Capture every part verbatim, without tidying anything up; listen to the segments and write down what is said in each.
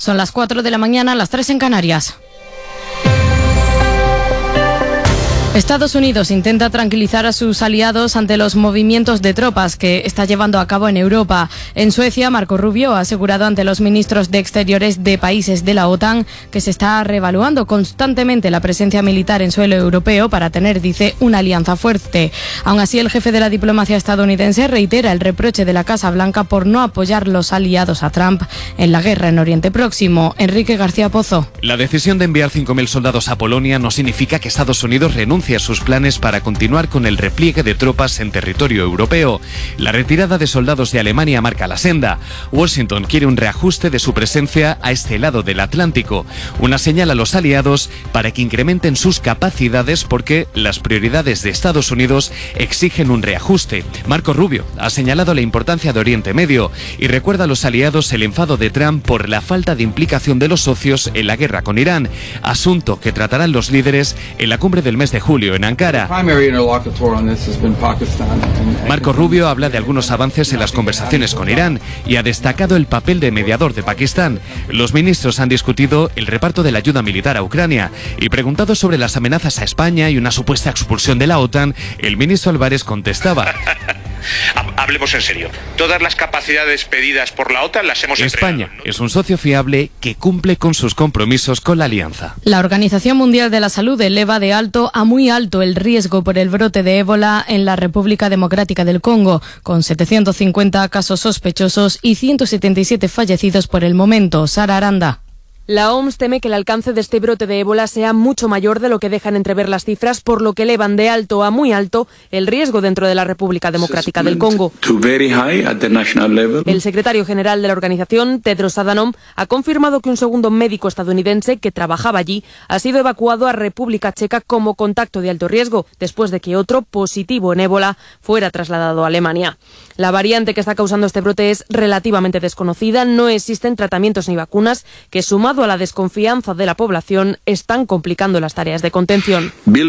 Son las cuatro de la mañana, las tres en Canarias. Estados Unidos intenta tranquilizar a sus aliados ante los movimientos de tropas que está llevando a cabo en Europa. En Suecia, Marco Rubio ha asegurado ante los ministros de Exteriores de países de la OTAN que se está reevaluando constantemente la presencia militar en suelo europeo para tener, dice, una alianza fuerte. Aún así, el jefe de la diplomacia estadounidense reitera el reproche de la Casa Blanca por no apoyar los aliados a Trump en la guerra en Oriente Próximo. Enrique García Pozo. La decisión de enviar cinco mil soldados a Polonia no significa que Estados Unidos renuncie a sus planes para continuar con el repliegue de tropas en territorio europeo. La retirada de soldados de Alemania marca la senda. Washington quiere un reajuste de su presencia a este lado del Atlántico, una señal a los aliados para que incrementen sus capacidades porque las prioridades de Estados Unidos exigen un reajuste. Marco Rubio ha señalado la importancia de Oriente Medio y recuerda a los aliados el enfado de Trump por la falta de implicación de los socios en la guerra con Irán, asunto que tratarán los líderes en la cumbre del mes de julio en Ankara. Marco Rubio habla de algunos avances en las conversaciones con Irán y ha destacado el papel de mediador de Pakistán. Los ministros han discutido el reparto de la ayuda militar a Ucrania y preguntado sobre las amenazas a España y una supuesta expulsión de la OTAN, el ministro Álvarez contestaba: Hablemos en serio. Todas las capacidades pedidas por la OTAN las hemos entregado. España es un socio fiable que cumple con sus compromisos con la alianza. La Organización Mundial de la Salud eleva de alto a muy alto el riesgo por el brote de ébola en la República Democrática del Congo, con setecientos cincuenta casos sospechosos y ciento setenta y siete fallecidos por el momento. Sara Aranda. La O M S teme que el alcance de este brote de ébola sea mucho mayor de lo que dejan entrever las cifras, por lo que elevan de alto a muy alto el riesgo dentro de la República Democrática del Congo. El secretario general de la organización, Tedros Adhanom, ha confirmado que un segundo médico estadounidense que trabajaba allí ha sido evacuado a República Checa como contacto de alto riesgo, después de que otro positivo en ébola fuera trasladado a Alemania. La variante que está causando este brote es relativamente desconocida, no existen tratamientos ni vacunas, que sumado a la desconfianza de la población están complicando las tareas de contención.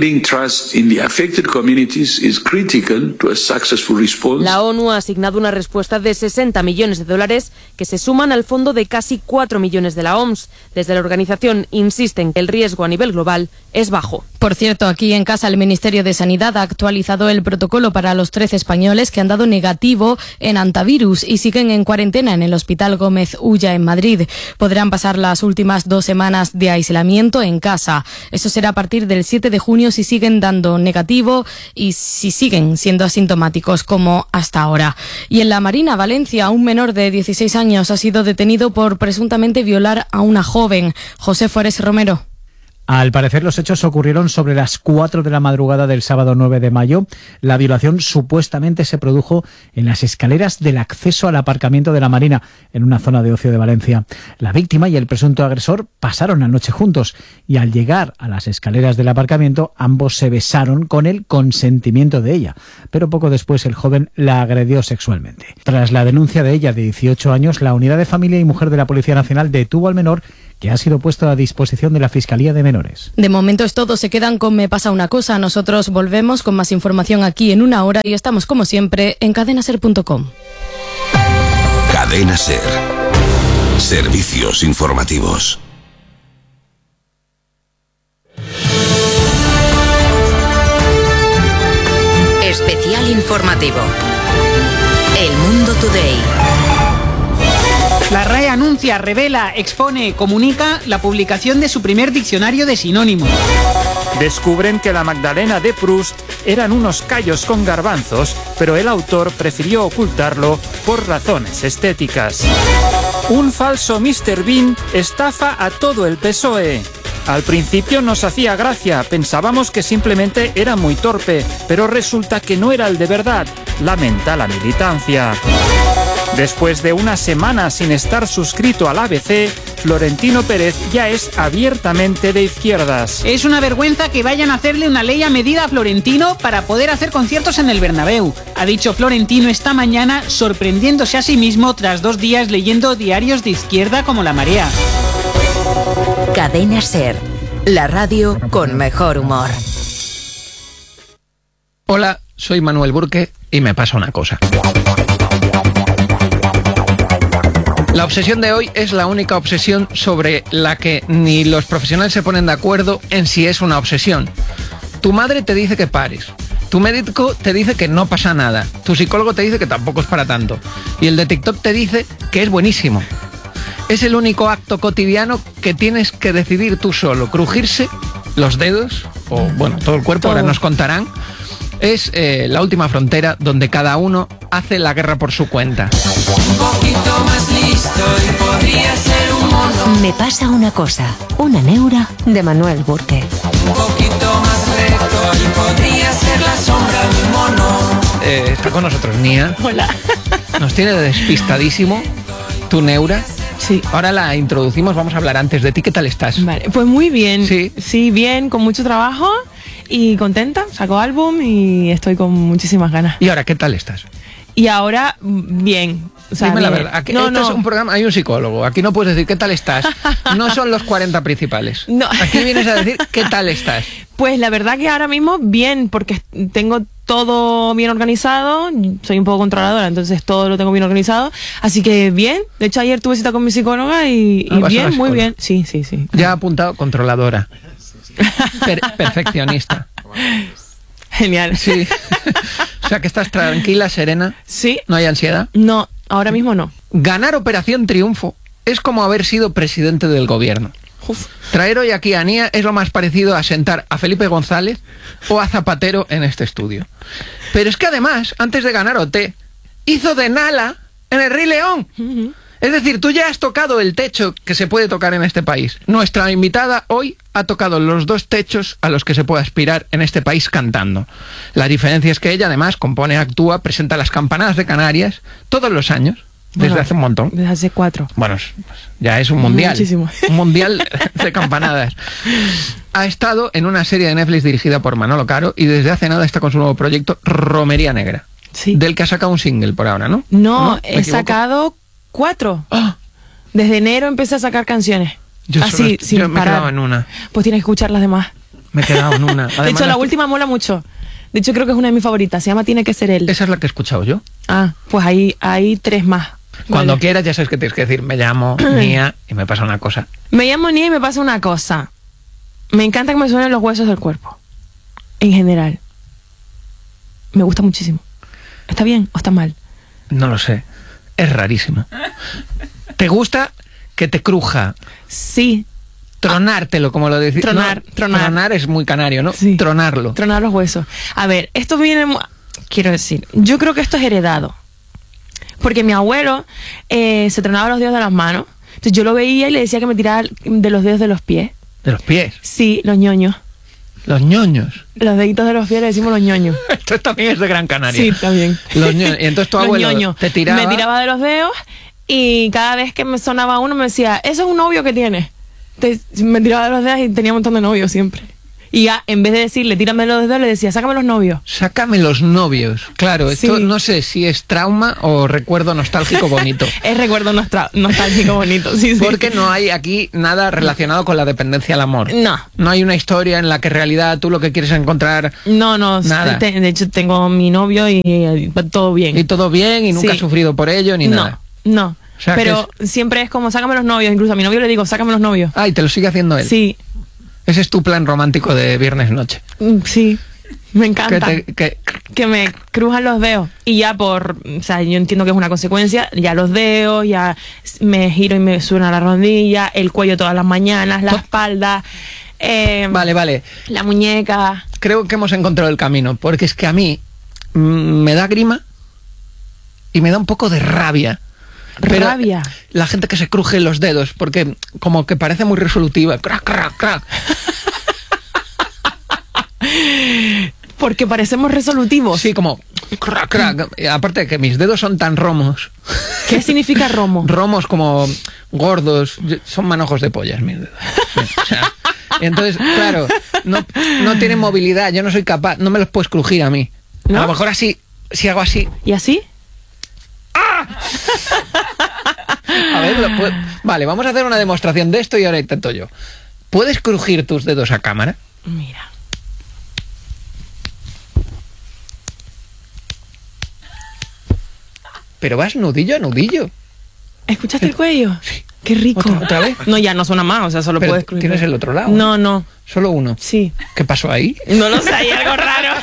La ONU ha asignado una respuesta de sesenta millones de dólares que se suman al fondo de casi cuatro millones de la O M S. Desde la organización insisten que el riesgo a nivel global es bajo. Por cierto, aquí en casa el Ministerio de Sanidad ha actualizado el protocolo para los trece españoles que han dado negativo en antivirus y siguen en cuarentena en el Hospital Gómez Ulla en Madrid. Podrán pasar las últimas dos semanas de aislamiento en casa. Eso será a partir del siete de junio si siguen dando negativo y si siguen siendo asintomáticos como hasta ahora. Y en la Marina, Valencia, un menor de dieciséis años ha sido detenido por presuntamente violar a una joven. José Forés Romero. Al parecer, los hechos ocurrieron sobre las cuatro de la madrugada del sábado nueve de mayo. La violación supuestamente se produjo en las escaleras del acceso al aparcamiento de la Marina, en una zona de ocio de Valencia. La víctima y el presunto agresor pasaron la noche juntos y al llegar a las escaleras del aparcamiento, ambos se besaron con el consentimiento de ella. Pero poco después el joven la agredió sexualmente. Tras la denuncia de ella de dieciocho años, la Unidad de Familia y Mujer de la Policía Nacional detuvo al menor, que ha sido puesto a disposición de la Fiscalía de Menores. De momento es todo, se quedan con Me pasa una cosa. Nosotros volvemos con más información aquí en una hora y estamos como siempre en cadena ser punto com. Cadena Ser. Servicios informativos. Especial informativo. El Mundo Today. La RAE anuncia, revela, expone, comunica la publicación de su primer diccionario de sinónimos. Descubren que la Magdalena de Proust eran unos callos con garbanzos, pero el autor prefirió ocultarlo por razones estéticas. Un falso míster Bean estafa a todo el P S O E. Al principio nos hacía gracia, pensábamos que simplemente era muy torpe, pero resulta que no era el de verdad, lamenta la militancia. Después de una semana sin estar suscrito al A B C, Florentino Pérez ya es abiertamente de izquierdas. Es una vergüenza que vayan a hacerle una ley a medida a Florentino para poder hacer conciertos en el Bernabéu, ha dicho Florentino esta mañana, sorprendiéndose a sí mismo tras dos días leyendo diarios de izquierda como La Marea. Cadena Ser, la radio con mejor humor. Hola, soy Manuel Burke y me pasa una cosa. La obsesión de hoy es la única obsesión sobre la que ni los profesionales se ponen de acuerdo en si es una obsesión. Tu madre te dice que pares. Tu médico te dice que no pasa nada. Tu psicólogo te dice que tampoco es para tanto. Y el de TikTok te dice que es buenísimo. Es el único acto cotidiano que tienes que decidir tú solo. Crujirse los dedos, o bueno, todo el cuerpo, todo. Ahora nos contarán. Es eh, la última frontera donde cada uno hace la guerra por su cuenta. Un poquito más listo y podría ser un mono. Me pasa una cosa, una neura de Manuel Burke. Un poquito más recto y podría ser la sombra de un mono. Eh, está con nosotros Nia. Hola. Nos tiene despistadísimo tu neura. Sí. Ahora la introducimos, vamos a hablar antes de ti. ¿Qué tal estás? Vale, pues muy bien. Sí. Sí, bien, con mucho trabajo y contenta. Saco álbum y estoy con muchísimas ganas. ¿Y ahora qué tal estás? Y ahora, bien. O sea, dime bien. la verdad. Aquí, no, este no. es un programa, hay un psicólogo. Aquí no puedes decir qué tal estás. No son los cuarenta principales. No. Aquí vienes a decir qué tal estás. Pues la verdad que ahora mismo bien, porque tengo todo bien organizado, soy un poco controladora, entonces todo lo tengo bien organizado, así que bien. De hecho ayer tuve cita con mi psicóloga y, ah, y bien, muy bien. Sí, sí, sí. Ya ha apuntado controladora. Per perfeccionista. Genial. Sí. O sea que estás tranquila, serena. Sí. ¿No hay ansiedad? No, ahora mismo no. Ganar Operación Triunfo es como haber sido presidente del gobierno. Uf. Traer hoy aquí a Nia es lo más parecido a sentar a Felipe González o a Zapatero en este estudio. Pero es que además, antes de ganar O T, hizo de Nala en el Rey León. Uh-huh. Es decir, tú ya has tocado el techo que se puede tocar en este país. Nuestra invitada hoy ha tocado los dos techos a los que se puede aspirar en este país cantando. La diferencia es que ella además compone, actúa, presenta las campanadas de Canarias todos los años. Desde bueno, hace un montón. Desde hace cuatro. Bueno, ya es un mundial. Muchísimo. Un mundial de campanadas. Ha estado en una serie de Netflix dirigida por Manolo Caro y desde hace nada está con su nuevo proyecto Romería Negra. Sí. Del que ha sacado un single por ahora, ¿no? No, ¿No? he sacado cuatro. ¡Oh! Desde enero empecé a sacar canciones. Yo, Así, solo, sin yo me parar. he quedado en una. Pues tienes que escuchar las demás. Me he quedado en una. Además, de hecho, la estoy... última mola mucho. De hecho, creo que es una de mis favoritas. Se llama Tiene que ser él. Esa es la que he escuchado yo. Ah, pues ahí hay tres más. Cuando vale. quieras ya sabes que tienes que decir, me llamo Nia y me pasa una cosa. Me llamo Nia y me pasa una cosa. Me encanta que me suenen los huesos del cuerpo. En general. Me gusta muchísimo. ¿Está bien o está mal? No lo sé. Es rarísimo. ¿Te gusta que te cruja? Sí. Tronártelo, como lo decís. Tronar, no, tronar. Tronar es muy canario, ¿no? Sí. Tronarlo. Tronar los huesos. A ver, esto viene... Quiero decir, yo creo que esto es heredado. Porque mi abuelo eh, se tronaba los dedos de las manos. Entonces yo lo veía y le decía que me tirara de los dedos de los pies. ¿De los pies? Sí, los ñoños. ¿Los ñoños? Los deditos de los pies le decimos los ñoños. Esto también es de Gran Canaria. Sí, también. Los ñoños. Y entonces tu abuelo te tiraba... Me tiraba de los dedos y cada vez que me sonaba uno me decía, eso es un novio que tienes. Entonces me tiraba de los dedos y tenía un montón de novios siempre. Y ya, en vez de decirle, tírame los dedos, le decía, sácame los novios. Sácame los novios. Claro, esto sí. No sé si es trauma o recuerdo nostálgico bonito. Es recuerdo nostra nostálgico bonito, sí, sí. Porque no hay aquí nada relacionado con la dependencia al amor. No. No hay una historia en la que en realidad tú lo que quieres encontrar... No, no. Nada. Te, de hecho, tengo mi novio y, y todo bien. Y todo bien y nunca sí. has sufrido por ello ni no, nada. No, o sea, pero es... siempre es como, sácame los novios. Incluso a mi novio le digo, sácame los novios. Ah, y te lo sigue haciendo él. Sí. Ese es tu plan romántico de viernes noche. Sí, me encanta. Que, te, que... que me crujan los dedos. Y ya por, o sea, yo entiendo que es una consecuencia, ya los dedos, ya me giro y me suena la rodilla, el cuello todas las mañanas, la espalda. Eh, vale, vale. La muñeca. Creo que hemos encontrado el camino, porque es que a mí mm, me da grima y me da un poco de rabia. Pero rabia. La gente que se cruje los dedos, porque como que parece muy resolutiva. Crac, crac, crac. Porque parecemos resolutivos. Sí, como crac, crac. Y aparte de que mis dedos son tan romos. ¿Qué significa romo? Romos como gordos. Son manojos de pollas mis dedos. Sí, o sea, entonces, claro, no, no tienen movilidad. Yo no soy capaz. No me los puedes crujir a mí. ¿No? A lo mejor así, si hago así. ¿Y así? ¡Ah! A ver, lo puedo... Vale, vamos a hacer una demostración de esto y ahora intento yo. ¿Puedes crujir tus dedos a cámara? Mira. Pero vas nudillo a nudillo. ¿Escuchaste el cuello? Sí. Qué rico. ¿Otra, otra vez? No, ya no suena más, o sea, solo Pero puedes crujir. ¿tienes el otro lado? No, no. ¿Solo uno? Sí. ¿Qué pasó ahí? No lo sé, hay algo raro.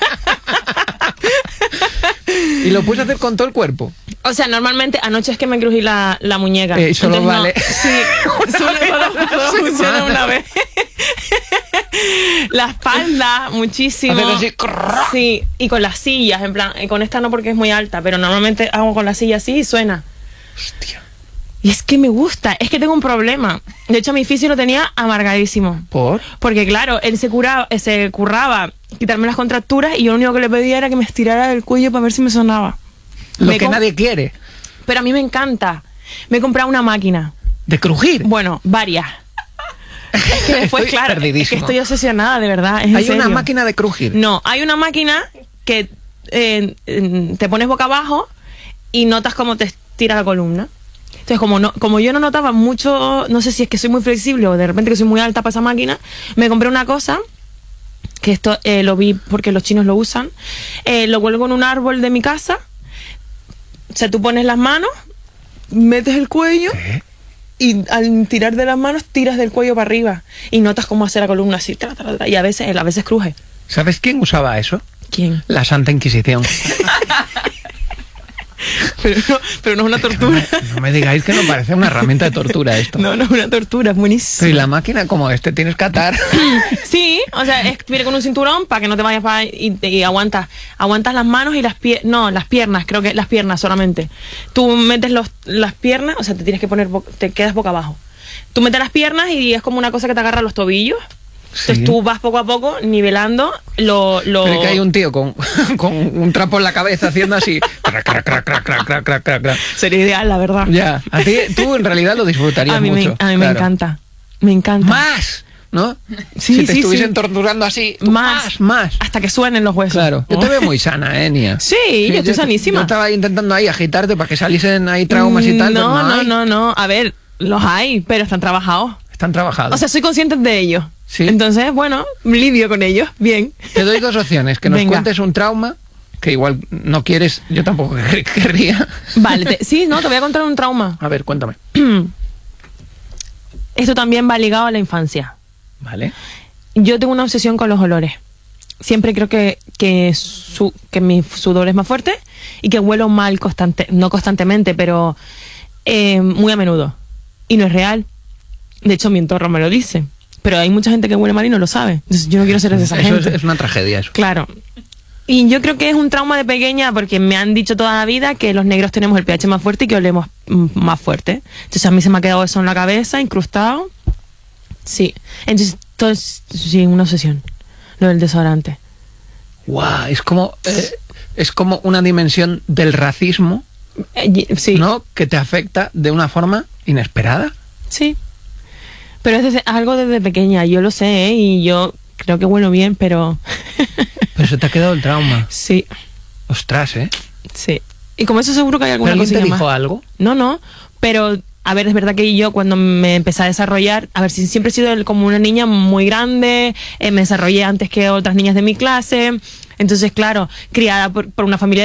¿Y lo puedes hacer con todo el cuerpo? O sea, normalmente anoche es que me crují la, la muñeca. Eh, solo Entonces, vale. No, sí, solo, solo, solo funciona una vez. La espalda, muchísimo. Hacer así. Sí, y con las sillas, en plan, y con esta no porque es muy alta, pero normalmente hago con la silla así y suena. Hostia. Y es que me gusta, es que tengo un problema. De hecho, mi fisio lo tenía amargadísimo. ¿Por? Porque claro, él se curaba, se curraba quitarme las contracturas y yo lo único que le pedía era que me estirara el cuello para ver si me sonaba. Lo me que nadie quiere. Pero a mí me encanta. Me he comprado una máquina. ¿De crujir? Bueno, varias. Es que después, Estoy claro, es que perdidísimo. estoy obsesionada, de verdad. Es en ¿Hay una serio. máquina de crujir? No, hay una máquina que eh, eh, te pones boca abajo y notas cómo te estira la columna. Entonces, como no, como yo no notaba mucho, no sé si es que soy muy flexible o de repente que soy muy alta para esa máquina, me compré una cosa, que esto eh, lo vi porque los chinos lo usan, eh, lo cuelgo en un árbol de mi casa, o sea, tú pones las manos, metes el cuello, ¿qué? Y al tirar de las manos, tiras del cuello para arriba y notas cómo hacer la columna así, tra, tra, tra, y a veces, a veces cruje. ¿Sabes quién usaba eso? ¿Quién? La Santa Inquisición. Pero no, pero no es una tortura. No me, no me digáis que no parece una herramienta de tortura esto. No, no es una tortura, es buenísimo. Pero y la máquina como este tienes que atar. Sí, o sea, es, viene con un cinturón para que no te vayas para y, y aguantas, aguantas las manos y las piernas, no, las piernas, creo que las piernas solamente. Tú metes los, las piernas, o sea, te tienes que poner, te quedas boca abajo. Tú metes las piernas y es como una cosa que te agarra los tobillos. Entonces Sí. tú vas poco a poco nivelando lo... lo... Pero que hay un tío con, con un trapo en la cabeza haciendo así. Crac, crac, crac, crac, crac, crac, crac, crac, crac. Sería ideal, la verdad. Ya, a ti, tú en realidad lo disfrutarías a mí mucho. Me, a mí me claro. encanta, me encanta. ¡Más! ¿No? Sí, si te sí, estuviesen sí. torturando así, tú, Más, más, más. hasta que suenen los huesos. Claro. Yo ¿no? te veo muy sana, ¿eh, Nia? Sí, yo estoy sanísima. Yo estaba intentando ahí agitarte para que saliesen ahí traumas y tal. No, pero no, no, hay. no, no. A ver, los hay, pero están trabajados. Están trabajados. O sea, soy consciente de ellos. Sí. Entonces, bueno, lidio con ellos. Bien. Te doy dos opciones. Que nos Venga. cuentes un trauma, que igual no quieres, yo tampoco querría. Vale, te- sí, no, te voy a contar un trauma. A ver, cuéntame. Esto también va ligado a la infancia. Vale. Yo tengo una obsesión con los olores. Siempre creo que, que, su, que mi sudor es más fuerte y que huelo mal constante, no constantemente, pero eh, muy a menudo. Y no es real. De hecho, mi entorno me lo dice. Pero hay mucha gente que huele mal y no lo sabe. Entonces yo no quiero ser de esa Eso gente. es, es una tragedia eso. Claro. Y yo creo que es un trauma de pequeña porque me han dicho toda la vida que los negros tenemos el pH más fuerte y que olemos mm, más fuerte. Entonces a mí se me ha quedado eso en la cabeza, incrustado. Sí. Entonces, todo es, sí, una obsesión. Lo del desodorante. Guau, es como eh, es como una dimensión del racismo, Eh, y- sí. ¿no? Que te afecta de una forma inesperada. Sí. Pero es desde- algo desde pequeña, yo lo sé, ¿eh? Y yo creo que huelo bien, pero... Pero se te ha quedado el trauma. Sí, Ostras, ¿eh? sí. Y como eso seguro que hay ¿Pero alguna alguien te cosilla dijo más. algo? No, no, pero a ver, es verdad que yo cuando me empecé a desarrollar, a ver, si siempre he sido el- como una niña muy grande, eh, me desarrollé antes que otras niñas de mi clase, entonces claro, criada por, por una familia